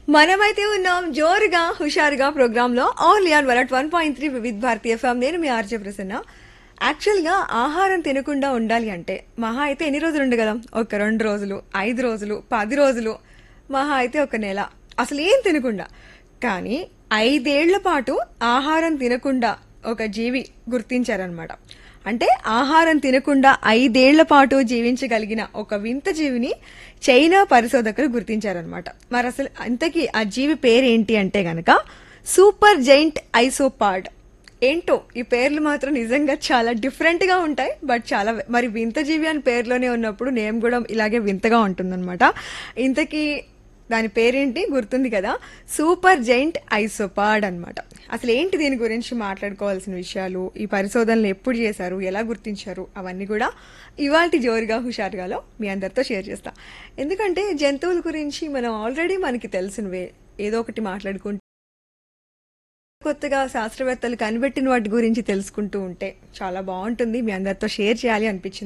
మనమైతే ఉన్నాం జోరుగా హుషారుగా ప్రోగ్రామ్ లో only on 101.3 Vividh Bharati FM. నేను మీ ఆర్జే ప్రసన్న. యాక్చువల్ గా ఆహారం తినకుండా ఉండాలి అంటే మహా అయితే ఎన్ని రోజులు ఉండగలం? ఒక 2 రోజులు, 5 రోజులు, 10 రోజులు, మహా అయితే ఒక నెల, అసలు ఏం తినకుండా. కానీ 5 ఏళ్ల పాటు ఆహారం తినకుండా ఒక జీవి గుర్తించారనమాట. అంటే ఆహారం తినకుండా 5 ఏళ్ల పాటు జీవించగలిగిన ఒక వింత జీవిని చైనా పరిశోధకులు గుర్తించారనమాట. మరి అసలు అంతకీ ఆ జీవి పేరేంటి అంటే గనక సూపర్ జైంట్ ఐసోపాడ్. ఏంటో ఈ పేర్లు మాత్రం నిజంగా చాలా డిఫరెంట్ గా ఉంటాయి. బట్ చాలా మరి వింత జీవి అని పేర్లోనే ఉన్నప్పుడు నేమ్ కూడా ఇలాగే వింతగా ఉంటుందన్నమాట. ఇంతకీ దాని పేరేంటి గుర్తుంది కదా, సూపర్ జైంట్ ఐసోపాడ్ అన్నమాట. అసలు ఏంటి దీని గురించి మాట్లాడుకోవాల్సిన విషయాలు, ఈ పరిశోధనలు ఎప్పుడు చేశారు, ఎలా గుర్తించారు, అవన్నీ కూడా ఇవాల్టి జోరుగా హుషారుగాలో మీ అందరితో షేర్ చేస్తా. ఎందుకంటే జంతువుల గురించి మనం ఆల్రెడీ మనకి తెలిసినవే ఏదో ఒకటి మాట్లాడుకుంటూ కొత్తగా శాస్త్రవేత్తలు కనిపెట్టిన వాటి గురించి తెలుసుకుంటూ ఉంటే చాలా బాగుంటుంది. మీ అందరితో షేర్ చేయాలి అనిపించింది.